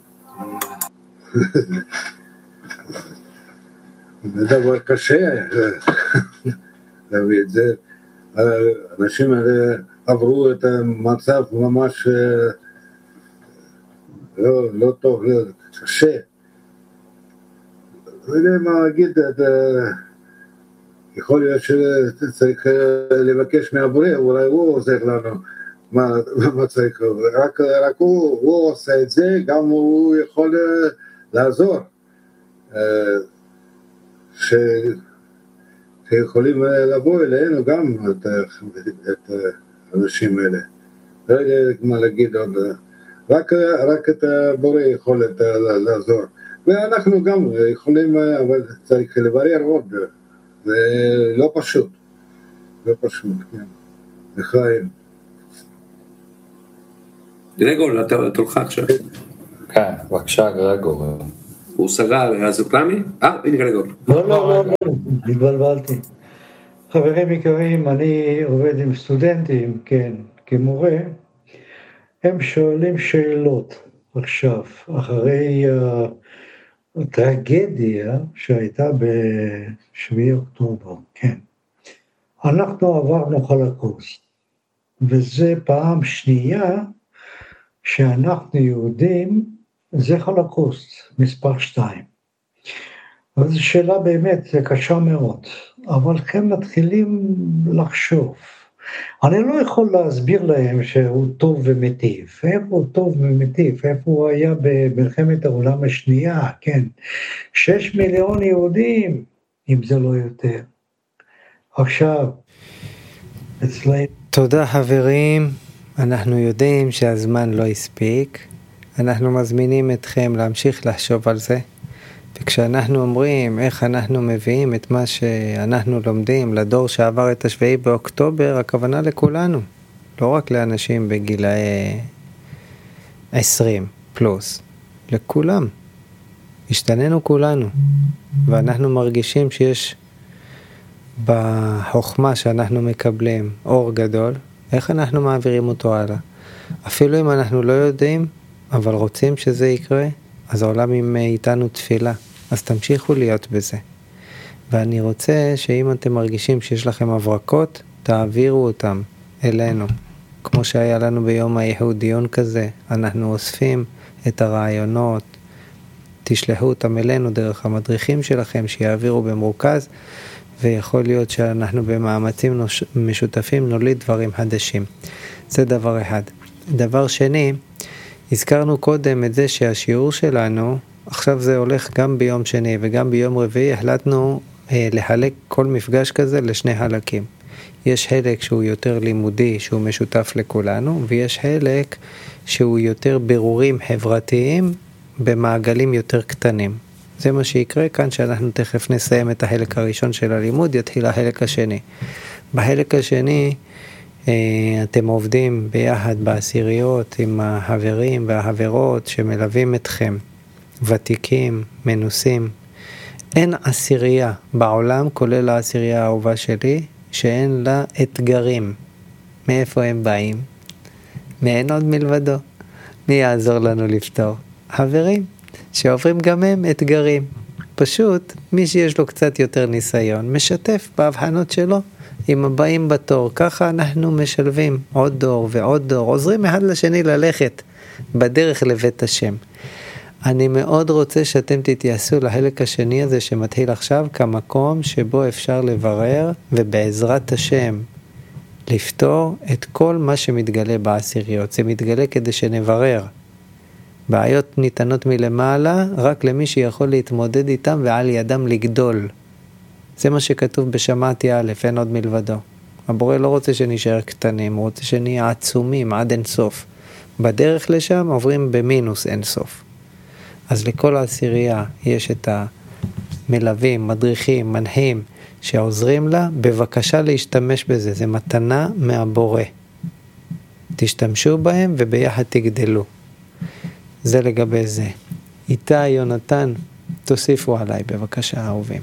זה דבר קשה להביא את זה. אנשים עברו את המצב ממש לא, לא טוב, לא, קשה. לא יודע מה להגיד, יכול להיות שצריך לבקש מהבורא, אולי הוא עוזר לנו מה, מה צריך, רק, רק הוא, הוא עושה את זה, גם הוא יכול לעזור, ש, שיכולים לבוא אלינו גם את, את האנשים האלה. לא יודע מה להגיד עוד, רק, רק את הבורא יכול לעזור. ואנחנו גם יכולים, אבל צריך לברר עוד זה לא פשוט, לא פשוט, כן, לחיים. גרגור, אתה תולך עכשיו. כן, בבקשה גרגור. הוא סגר, אז הוא פלמי? אה, הנה גרגור. לא, לא, לא, לא, התבלבלתי. חברים יקרים, אני עובד עם סטודנטים, כן, כמורה, הם שואלים שאלות עכשיו, אחרי uh, הטרגדיה שהייתה בשביעי אוקטובר, כן. אנחנו עברנו הולוקוסט, וזה פעם שנייה שאנחנו יהודים, זה הולוקוסט, מספר שתיים. אז זו שאלה באמת קשה מאוד, אבל הם מתחילים לחשוב. אני לא יכול להסביר להם שהוא טוב ומטיב, איפה הוא טוב ומטיב, איפה הוא היה במלחמת העולם השנייה, כן, שש מיליון יהודים, אם זה לא יותר. עכשיו, אצלנו... תודה חברים, אנחנו יודעים שהזמן לא הספיק, אנחנו מזמינים אתכם להמשיך לחשוב על זה, וכשאנחנו אומרים איך אנחנו מביאים את מה שאנחנו לומדים לדור שעבר את השביעי באוקטובר, הכוונה לכולנו, לא רק לאנשים בגילאי עשרים פלוס, לכולם. השתננו כולנו, ואנחנו מרגישים שיש בחוכמה שאנחנו מקבלים אור גדול, איך אנחנו מעבירים אותו הלאה. אפילו אם אנחנו לא יודעים, אבל רוצים שזה יקרה, אז העולם עם איתנו תפילה, אז תמשיכו להיות בזה. ואני רוצה שאם אתם מרגישים שיש לכם הברקות, תעבירו אותם אלינו. כמו שהיה לנו ביום האיחוד דיון כזה, אנחנו אוספים את הרעיונות, תשלחו אותם אלינו דרך המדריכים שלכם, שיעבירו במרוכז, ויכול להיות שאנחנו במאמצים משותפים נוליד דברים חדשים. זה דבר אחד. דבר שני, הזכרנו קודם את זה שהשיעור שלנו, עכשיו זה הולך גם ביום שני וגם ביום רביעי, החלטנו אה, לחלק כל מפגש כזה לשני חלקים. יש חלק שהוא יותר לימודי, שהוא משותף לכולנו, ויש חלק שהוא יותר בירורים חברתיים במעגלים יותר קטנים. זה מה שיקרה כאן, שאנחנו תכף נסיים את החלק הראשון של הלימוד, יתחיל החלק השני. בחלק השני, אתם עובדים ביחד בעשיריות עם החברים והחברות שמלווים אתכם, ותיקים, מנוסים. אין עשירייה בעולם, כולל העשירייה האהובה שלי, שאין לה אתגרים. מאיפה הם באים? מאין עוד מלבדו. מי יעזור לנו לפתור? חברים שעוברים גם הם אתגרים. פשוט מי שיש לו קצת יותר ניסיון משתף בהבחנות שלו עם הבאים בתור. ככה אנחנו משלבים עוד דור ועוד דור, עוזרים אחד לשני ללכת בדרך לבית השם. אני מאוד רוצה שאתם תתייחסו לחלק השני הזה שמתחיל עכשיו כמקום שבו אפשר לברר ובעזרת השם לפתור את כל מה שמתגלה בעשיריות. זה מתגלה כדי שנברר. בעיות ניתנות מלמעלה רק למי שיכול להתמודד איתם ועל ידם לגדול. זה מה שכתוב בשמעתי א', אין עוד מלבדו. הבורא לא רוצה שנשאר קטנים, הוא רוצה שנהיה עצומים עד אין סוף. בדרך לשם עוברים במינוס אין סוף. אז לכל העשירייה יש את המלווים, מדריכים, מנחים שעוזרים לה, בבקשה להשתמש בזה, זה מתנה מהבורא. תשתמשו בהם וביחד תגדלו. זה לגבי זה. איתי, יונתן, תוסיפו עליי בבקשה אהובים.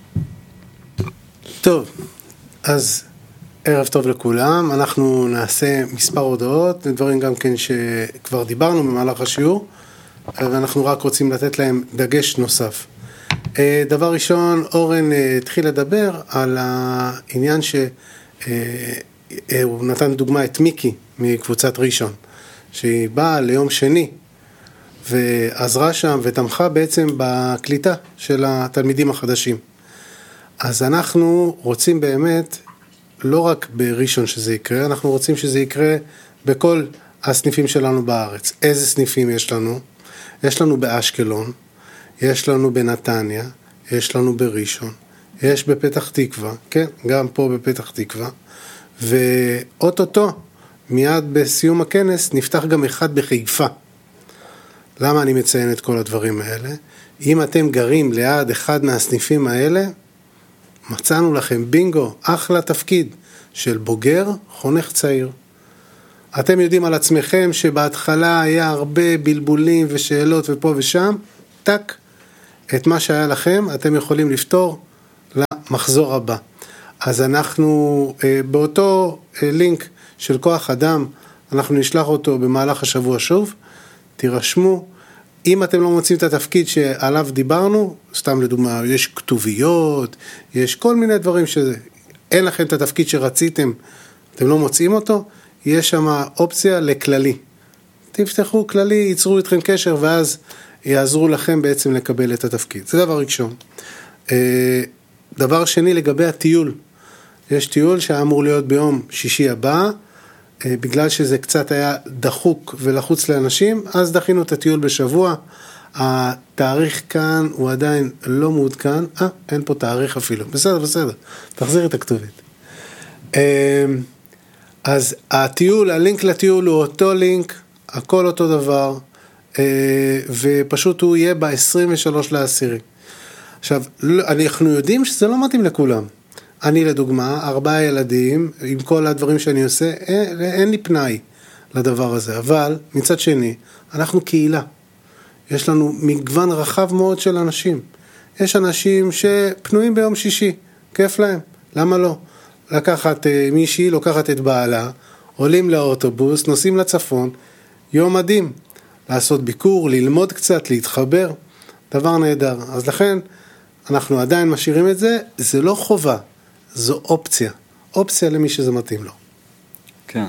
טוב, אז ערב טוב לכולם, אנחנו נעשה מספר הודעות, דברים גם כן שכבר דיברנו במהלך השיעור, ואנחנו רק רוצים לתת להם דגש נוסף. דבר ראשון, אורן התחיל לדבר על העניין שהוא נתן דוגמה את מיקי מקבוצת ראשון, שהיא באה ליום שני, ועזרה שם ותמכה בעצם בקליטה של התלמידים החדשים. אז אנחנו רוצים באמת, לא רק בראשון שזה יקרה, אנחנו רוצים שזה יקרה בכל הסניפים שלנו בארץ. איזה סניפים יש לנו? יש לנו באשקלון, יש לנו בנתניה, יש לנו בראשון, יש בפתח תקווה, כן, גם פה בפתח תקווה, ואוטוטו, מיד בסיום הכנס, נפתח גם אחד בחיפה. למה אני מציין את כל הדברים האלה? אם אתם גרים ליד אחד מהסניפים האלה, מצאנו לכם בינגו, אחלה תפקיד של בוגר, חונך צעיר. אתם יודעים על עצמכם שבהתחלה היה הרבה בלבולים ושאלות ופה ושם, טק, את מה שהיה לכם אתם יכולים לפתור למחזור הבא. אז אנחנו באותו לינק של כוח אדם, אנחנו נשלח אותו במהלך השבוע שוב, תירשמו. אם אתם לא מוצאים את התפקיד שעליו דיברנו, סתם לדוגמה, יש כתוביות, יש כל מיני דברים שזה, אין לכם את התפקיד שרציתם, אתם לא מוצאים אותו, יש שם אופציה לכללי. תפתחו כללי, ייצרו איתכם קשר, ואז יעזרו לכם בעצם לקבל את התפקיד. זה דבר ראשון. דבר שני, לגבי הטיול. יש טיול שאמור להיות ביום שישי הבא, בגלל שזה קצת היה דחוק ולחוץ לאנשים, אז דחינו את הטיול בשבוע. התאריך כאן הוא עדיין לא מעודכן, אה, אין פה תאריך אפילו. בסדר, בסדר, תחזיר את הכתובית. אז הטיול, הלינק לטיול הוא אותו לינק, הכל אותו דבר, ופשוט הוא יהיה ב-עשרים ושלושה לעשירי. עכשיו, אנחנו יודעים שזה לא מתאים לכולם. אני לדוגמה, ארבעה ילדים, עם כל הדברים שאני עושה, אין, אין לי פנאי לדבר הזה. אבל מצד שני, אנחנו קהילה. יש לנו מגוון רחב מאוד של אנשים. יש אנשים שפנויים ביום שישי, כיף להם. למה לא? לקחת מישהי, לוקחת את בעלה, עולים לאוטובוס, נוסעים לצפון, יום מדהים. לעשות ביקור, ללמוד קצת, להתחבר, דבר נהדר. אז לכן, אנחנו עדיין משאירים את זה, זה לא חובה, זו אופציה. אופציה למי שזה מתאים לו. כן.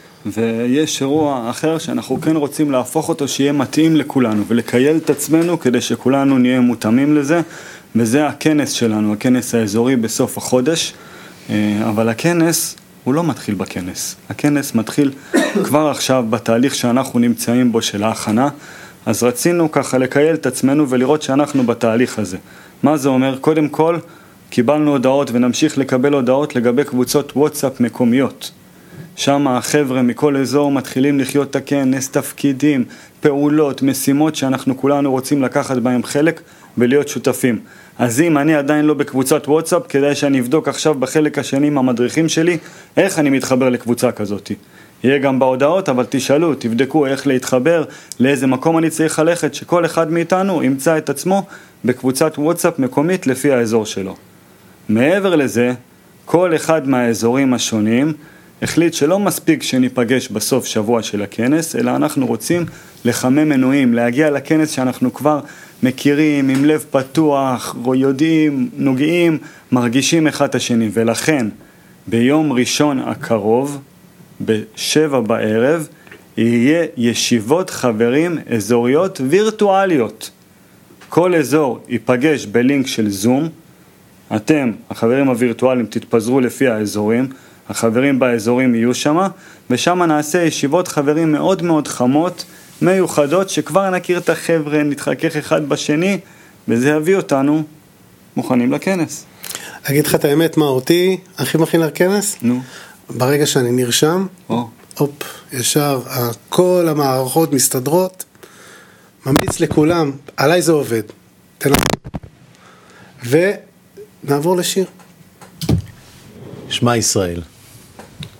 ויש אירוע אחר שאנחנו כן רוצים להפוך אותו שיהיה מתאים לכולנו, ולקייל את עצמנו כדי שכולנו נהיה מותאמים לזה, וזה הכנס שלנו, הכנס האזורי בסוף החודש, אבל הכנס הוא לא מתחיל בכנס. הכנס מתחיל כבר עכשיו בתהליך שאנחנו נמצאים בו של ההכנה, אז רצינו ככה לקייל את עצמנו ולראות שאנחנו בתהליך הזה. מה זה אומר? קודם כל, קיבלנו הודעות ונמשיך לקבל הודעות לגבי קבוצות וואטסאפ מקומיות. שם החבר'ה מכל אזור מתחילים לחיות את הכנס, תפקידים, פעולות, משימות שאנחנו כולנו רוצים לקחת בהם חלק ולהיות שותפים. אז אם אני עדיין לא בקבוצת וואטסאפ, כדאי שאני אבדוק עכשיו בחלק השני עם המדריכים שלי, איך אני מתחבר לקבוצה כזאת. יהיה גם בהודעות, אבל תשאלו, תבדקו איך להתחבר, לאיזה מקום אני צריך ללכת, שכל אחד מאיתנו ימצא את עצמו בקבוצת וואטסאפ מקומית לפי האזור שלו. מעבר לזה, כל אחד מהאזורים השונים החליט שלא מספיק שניפגש בסוף שבוע של הכנס, אלא אנחנו רוצים לחמם מנועים, להגיע לכנס שאנחנו כבר מכירים, עם לב פתוח, יודעים, נוגעים, מרגישים אחד השני. ולכן, ביום ראשון הקרוב, בשבע בערב, יהיה ישיבות חברים אזוריות וירטואליות. כל אזור ייפגש בלינק של זום. אתם, החברים הווירטואליים, תתפזרו לפי האזורים. החברים באזורים יהיו שמה, ושם נעשה ישיבות חברים מאוד מאוד חמות, מיוחדות, שכבר נכיר את החבר'ה, נתחכך אחד בשני, וזה יביא אותנו מוכנים לכנס. אגיד לך את האמת, מה אותי הכי מכין לכנס? נו. ברגע שאני נרשם, או. אופ, ישר, כל המערכות מסתדרות, ממליץ לכולם, עליי זה עובד. תנסו. ונעבור לשיר. שמע ישראל.